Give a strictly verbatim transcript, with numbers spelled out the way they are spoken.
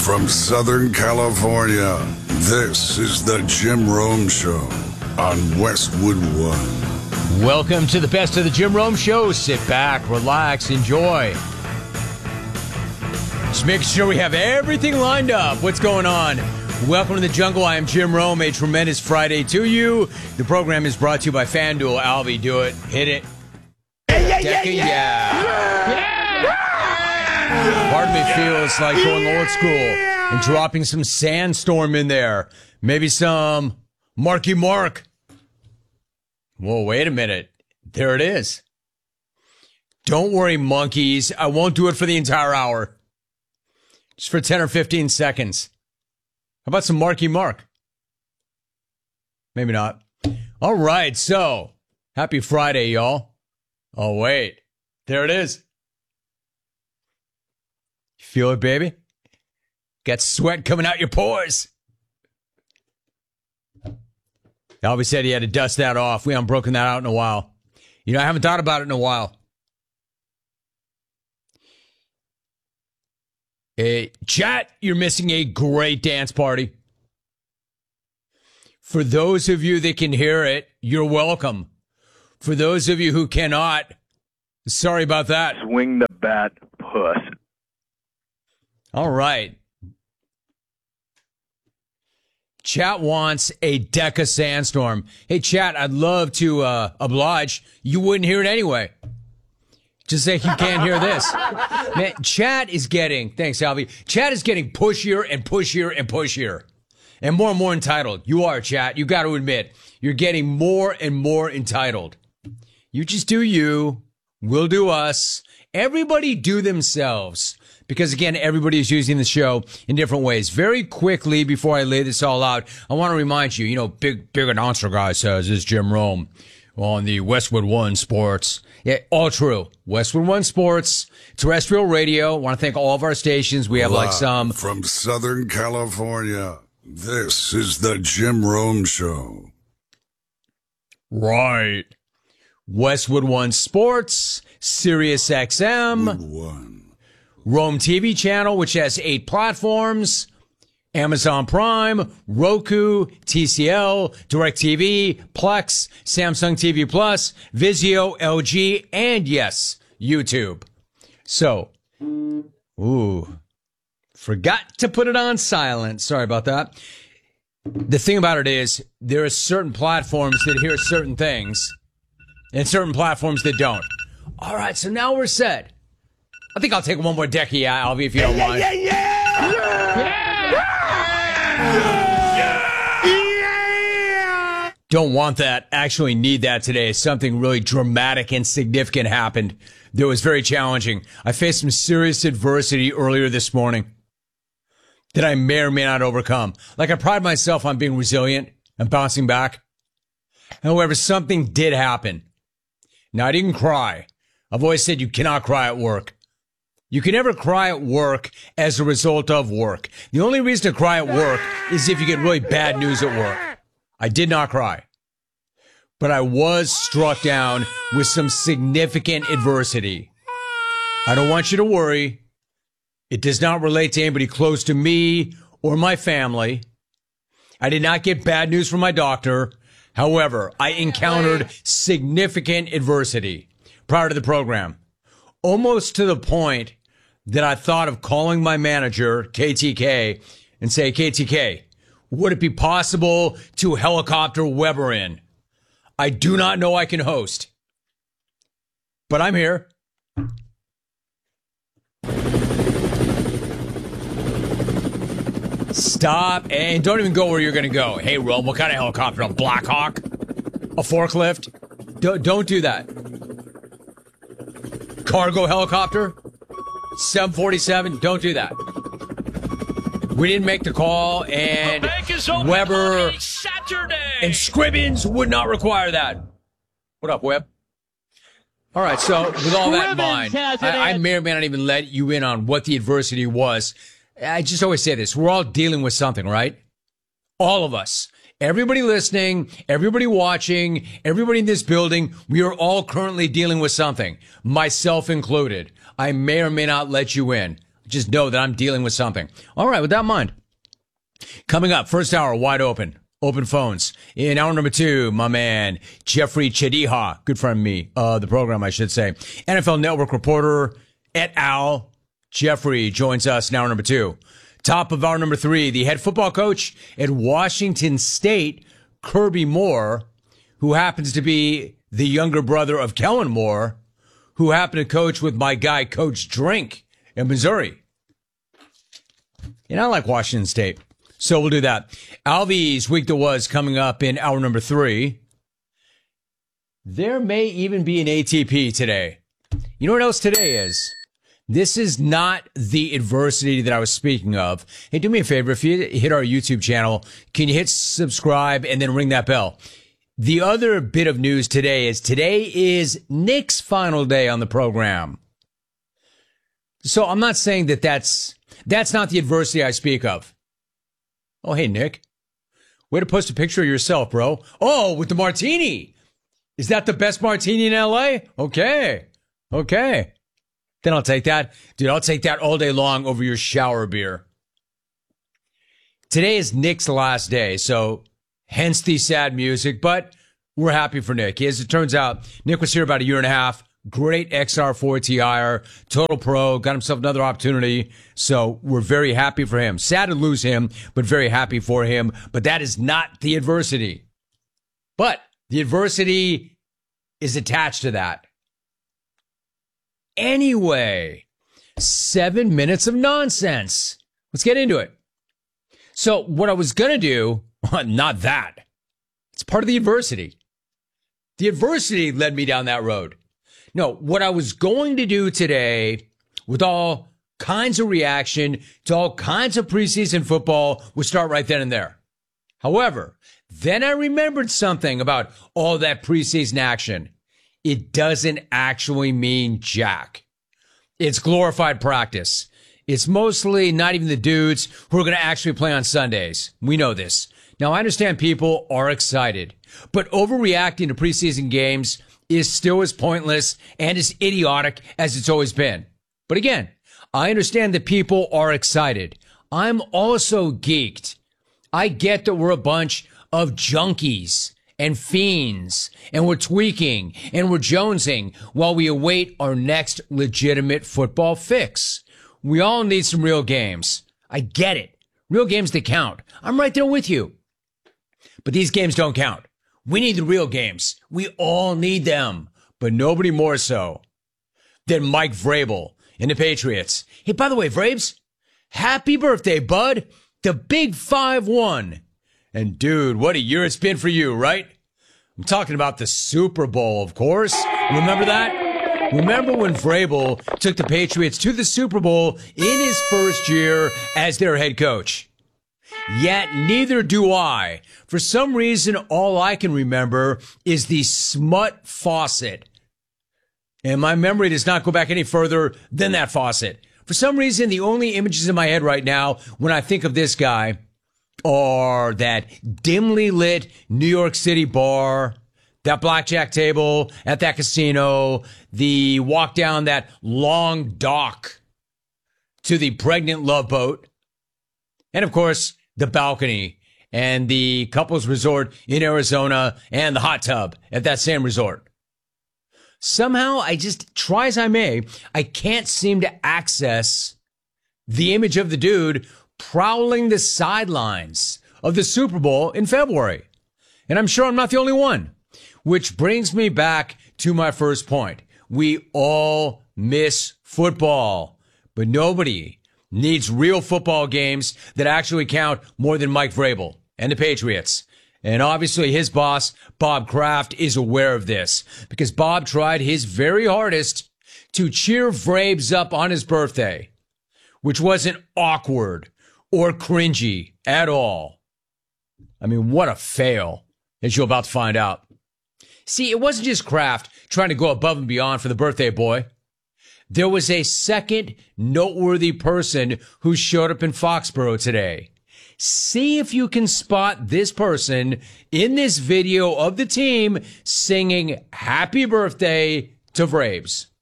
From Southern California, this is the Jim Rome Show on Westwood One. Welcome to the best of the Jim Rome Show. Sit back, relax, enjoy. Just making sure we have everything lined up. What's going on? Welcome to the jungle. I am Jim Rome. A tremendous Friday to you. The program is brought to you by FanDuel. Alvy, do it. Hit it. Yeah, yeah, Decca, yeah, yeah. yeah. yeah. Part of me feels like going old school and dropping some Sandstorm in there. Maybe some Marky Mark. Whoa, wait a minute. There it is. Don't worry, monkeys. I won't do it for the entire hour. Just for ten or fifteen seconds. How about some Marky Mark? Maybe not. All right, so happy Friday, y'all. Oh, wait. There it is. Feel it, baby? Got sweat coming out your pores. Albie said he had to dust that off. We haven't broken that out in a while. You know, I haven't thought about it in a while. Hey, chat, you're missing a great dance party. For those of you that can hear it, you're welcome. For those of you who cannot, sorry about that. Swing the bat, puss. All right. Chat wants a Decca Sandstorm. Hey, chat, I'd love to uh, oblige. You wouldn't hear it anyway. Just like you can't hear this. Man, chat is getting, thanks, Alvy. Chat is getting pushier and pushier and pushier. And more and more entitled. You are, chat. You got to admit, you're getting more and more entitled. You just do you. We'll do us. Everybody do themselves. Because, again, everybody is using the show in different ways. Very quickly, before I lay this all out, I want to remind you, you know, big, big announcer guy says, this is Jim Rome on the Westwood One Sports. Yeah, all true. Westwood One Sports, terrestrial radio. I want to thank all of our stations. We have Live like some. From Southern California, this is the Jim Rome Show. Right. Westwood One Sports, Sirius X M. One. Rome T V channel, which has eight platforms, Amazon Prime, Roku, T C L, DirecTV, Plex, Samsung T V Plus, Vizio, L G, and yes, YouTube. So, ooh, forgot to put it on silent. Sorry about that. The thing about it is, there are certain platforms that hear certain things, and certain platforms that don't. All right, so now we're set. I think I'll take one more decky, Alvy, if you don't yeah, mind. Yeah, yeah, yeah. Yeah. Don't want that. Actually need that today. Something really dramatic and significant happened that was very challenging. I faced some serious adversity earlier this morning that I may or may not overcome. Like, I pride myself on being resilient and bouncing back. However, something did happen. Now, I didn't cry. I've always said you cannot cry at work. You can never cry at work as a result of work. The only reason to cry at work is if you get really bad news at work. I did not cry. But I was struck down with some significant adversity. I don't want you to worry. It does not relate to anybody close to me or my family. I did not get bad news from my doctor. However, I encountered significant adversity prior to the program. Almost to the point that I thought of calling my manager, K T K, and say, K T K, would it be possible to helicopter Weber in? I do not know I can host, but I'm here. Stop, and don't even go where you're going to go. Hey, Rome, what kind of helicopter? A Black Hawk? A forklift? Don't, don't do that. Cargo helicopter, seven forty-seven, don't do that. We didn't make the call, and Weber and Scribbins would not require that. What up, Webb? All right, so with all that in mind, I, I may or may not even let you in on what the adversity was. I just always say this. We're all dealing with something, right? All of us. Everybody listening, everybody watching, everybody in this building, we are all currently dealing with something, myself included. I may or may not let you in. Just know that I'm dealing with something. All right, with that in mind. Coming up, first hour, wide open. Open phones. In hour number two, my man, Jeffrey Chediha, good friend of me, uh, the program, I should say. N F L Network reporter, et al. Jeffrey joins us in hour number two. Top of hour number three, the head football coach at Washington State, Kirby Moore, who happens to be the younger brother of Kellen Moore, who happened to coach with my guy, Coach Drink, in Missouri. And I like Washington State, so we'll do that. Alvy's Week That Was coming up in hour number three. There may even be an A T P today. You know what else today is? This is not the adversity that I was speaking of. Hey, do me a favor. If you hit our YouTube channel, can you hit subscribe and then ring that bell? The other bit of news today is today is Nick's final day on the program. So I'm not saying that that's, that's not the adversity I speak of. Oh, hey, Nick. Way to post a picture of yourself, bro. Oh, with the martini. Is that the best martini in L A? Okay. Okay. Then I'll take that. Dude, I'll take that all day long over your shower beer. Today is Nick's last day, so hence the sad music, but we're happy for Nick. As it turns out, Nick was here about a year and a half. Great X R four Ti, total pro, got himself another opportunity. So we're very happy for him. Sad to lose him, but very happy for him. But that is not the adversity. But the adversity is attached to that. Anyway, seven minutes of nonsense. Let's get into it. So what I was going to do, not that. It's part of the adversity. The adversity led me down that road. No, what I was going to do today with all kinds of reaction to all kinds of preseason football would start right then and there. However, then I remembered something about all that preseason action. It doesn't actually mean jack. It's glorified practice. It's mostly not even the dudes who are going to actually play on Sundays. We know this. Now, I understand people are excited, but overreacting to preseason games is still as pointless and as idiotic as it's always been. But again, I understand that people are excited. I'm also geeked. I get that we're a bunch of junkies and fiends, and we're tweaking, and we're jonesing while we await our next legitimate football fix. We all need some real games. I get it. Real games that count. I'm right there with you. But these games don't count. We need the real games. We all need them, but nobody more so than Mike Vrabel and the Patriots. Hey, by the way, Vrabes, happy birthday, bud. The big five one. And dude, what a year it's been for you, right? I'm talking about the Super Bowl, of course. Remember that? Remember when Vrabel took the Patriots to the Super Bowl in his first year as their head coach? Yet neither do I. For some reason, all I can remember is the smut faucet. And my memory does not go back any further than that faucet. For some reason, the only images in my head right now when I think of this guy are that dimly lit New York City bar, that blackjack table at that casino, the walk down that long dock to the pregnant love boat, and of course, the balcony and the couples resort in Arizona and the hot tub at that same resort. Somehow, I just, try as I may, I can't seem to access the image of the dude prowling the sidelines of the Super Bowl in February. And I'm sure I'm not the only one. Which brings me back to my first point. We all miss football, but nobody needs real football games that actually count more than Mike Vrabel and the Patriots. And obviously his boss, Bob Kraft, is aware of this because Bob tried his very hardest to cheer Vrabes up on his birthday, which wasn't awkward or cringy at all. I mean, what a fail, as you're about to find out. See, it wasn't just Kraft trying to go above and beyond for the birthday boy. There was a second noteworthy person who showed up in Foxborough today. See if you can spot this person in this video of the team singing happy birthday to Vrabes.